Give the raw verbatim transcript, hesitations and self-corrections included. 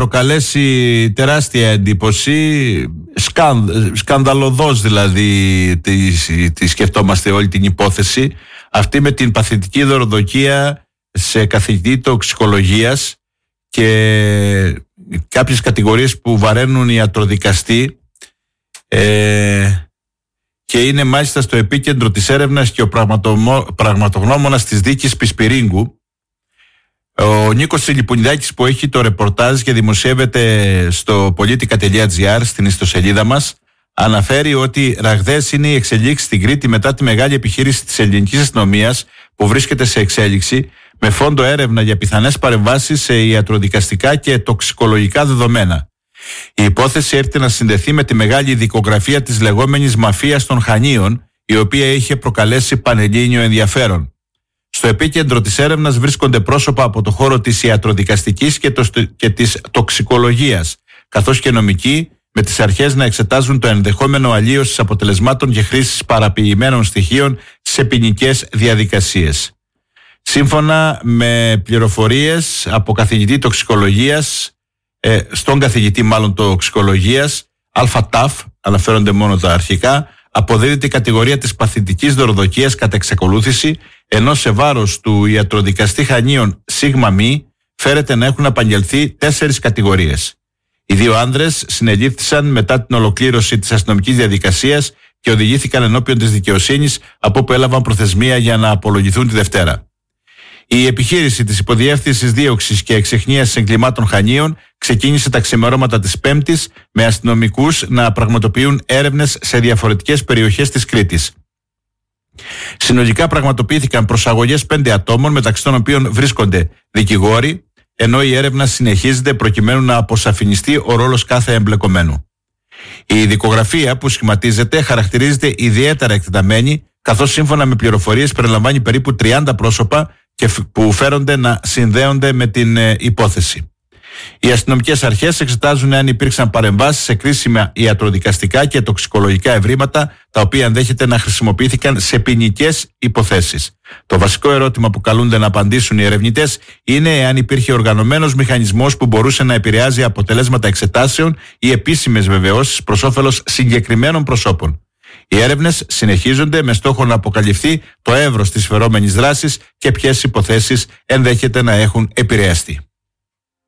προκαλέσει τεράστια εντύπωση, σκανδ, σκανδαλωδώς δηλαδή τη, τη σκεφτόμαστε όλη την υπόθεση, αυτή με την παθητική δωροδοκία σε καθηγητή τοξικολογίας και κάποιες κατηγορίες που βαραίνουν ιατροδικαστή, ε, και είναι μάλιστα στο επίκεντρο της έρευνας και ο πραγματογνώμονας της δίκης Πισπυρίγκου. Ο Νίκος Τσιλιπουνιδάκης, που έχει το ρεπορτάζ και δημοσιεύεται στο πολίτικα τελεία τζι άρ στην ιστοσελίδα μας, αναφέρει ότι ραγδαίες είναι οι εξελίξεις στην Κρήτη μετά τη μεγάλη επιχείρηση της ελληνικής αστυνομίας που βρίσκεται σε εξέλιξη, με φόντο έρευνα για πιθανές παρεμβάσεις σε ιατροδικαστικά και τοξικολογικά δεδομένα. Η υπόθεση έρχεται να συνδεθεί με τη μεγάλη δικογραφία της λεγόμενης μαφίας των Χανίων, η οποία είχε προκαλέσει πανελλήνιο ενδιαφέρον. Στο επίκεντρο της έρευνας βρίσκονται πρόσωπα από το χώρο της ιατροδικαστικής και, το, και της τοξικολογίας, καθώς και νομικοί, με τις αρχές να εξετάζουν το ενδεχόμενο αλλίωσης αποτελεσμάτων και χρήσης παραποιημένων στοιχείων σε ποινικές διαδικασίες. Σύμφωνα με πληροφορίες από καθηγητή τοξικολογίας, ε, στον καθηγητή μάλλον τοξικολογίας, ΑΤΑΦ, αναφέρονται μόνο τα αρχικά, αποδίδεται η κατηγορία της παθητικής δωροδοκίας κατά εξακολούθηση, ενώ σε βάρος του ιατροδικαστή Χανίων Σίγμα Μη φέρεται να έχουν απαγγελθεί τέσσερις κατηγορίες. Οι δύο άνδρες συνελήφθησαν μετά την ολοκλήρωση της αστυνομικής διαδικασίας και οδηγήθηκαν ενώπιον της δικαιοσύνης, από όπου έλαβαν προθεσμία για να απολογηθούν τη Δευτέρα. Η επιχείρηση της υποδιεύθυνσης δίωξης και εξεχνίασης εγκλημάτων Χανίων ξεκίνησε τα ξημερώματα της Πέμπτης, με αστυνομικούς να πραγματοποιούν έρευνες σε διαφορετικές περιοχές της Κρήτης. Συνολικά πραγματοποιήθηκαν προσαγωγές πέντε ατόμων, μεταξύ των οποίων βρίσκονται δικηγόροι, ενώ η έρευνα συνεχίζεται προκειμένου να αποσαφινιστεί ο ρόλος κάθε εμπλεκομένου. Η δικογραφία που σχηματίζεται χαρακτηρίζεται ιδιαίτερα εκτεταμένη, καθώς σύμφωνα με πληροφορίες περιλαμβάνει περίπου τριάντα πρόσωπα και που φέρονται να συνδέονται με την ε, υπόθεση. Οι αστυνομικές αρχές εξετάζουν αν υπήρξαν παρεμβάσεις σε κρίσιμα ιατροδικαστικά και τοξικολογικά ευρήματα, τα οποία ενδέχεται να χρησιμοποιήθηκαν σε ποινικές υποθέσεις. Το βασικό ερώτημα που καλούνται να απαντήσουν οι ερευνητές είναι εάν υπήρχε οργανωμένος μηχανισμός που μπορούσε να επηρεάζει αποτελέσματα εξετάσεων ή επίσημες βεβαιώσεις προς όφελος συγκεκριμένων προσώπων. Οι έρευνες συνεχίζονται με στόχο να αποκαλυφθεί το εύρος της φερόμενης δράσης και ποιες υποθέσεις ενδέχεται να έχουν επηρεαστεί.